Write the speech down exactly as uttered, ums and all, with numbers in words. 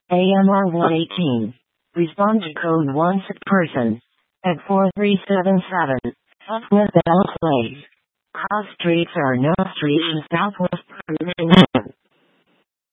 A M R one eighteen. Respond to code one sick person. At four three seven seven. Southwest Dallas Place. Cross streets are no streets in Southwest.